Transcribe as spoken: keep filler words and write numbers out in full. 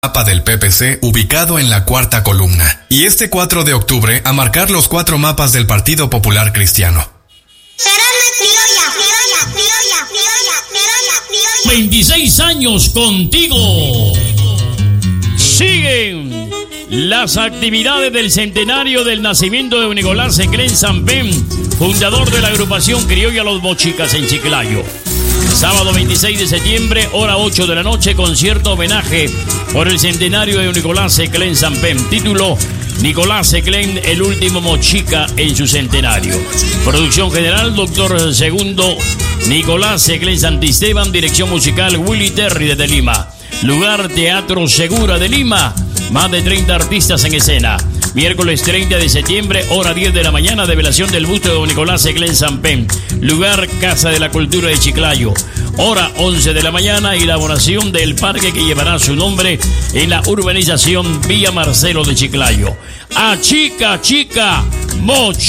mapa del P P C ubicado en la cuarta columna. Y este cuatro de octubre a marcar los cuatro mapas del Partido Popular Cristiano. veintiséis años contigo. Siguen las actividades del centenario del nacimiento de Nicolás Seclén Sampén, fundador de la agrupación criolla Los Mochicas en Chiclayo. Sábado veintiséis de septiembre, hora ocho de la noche, concierto homenaje por el centenario de Nicolás Seclén Sampén. Título: Nicolás Seclén, el último mochica en su centenario. Producción general, doctor Segundo Nicolás Seclén Santisteban. Dirección musical, Willy Terry desde Lima. Lugar, Teatro Segura de Lima. Más de treinta artistas en escena. Miércoles treinta de septiembre, hora diez de la mañana, develación del busto de don Nicolás Seclén Sampén. Lugar, Casa de la Cultura de Chiclayo. Hora once de la mañana, inauguración del parque que llevará su nombre en la urbanización Villa Marcelo de Chiclayo. A chica, chica, moch.